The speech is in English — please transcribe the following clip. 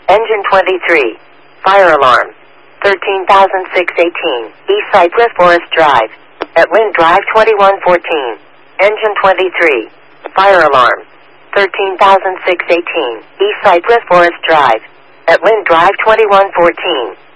Engine 23. Fire alarm. 13,618. East Cypress Forest Drive. At Wind Drive 2114. Engine 23. Fire alarm. 13,618. East Cypress Forest Drive. At Wind Drive 2114.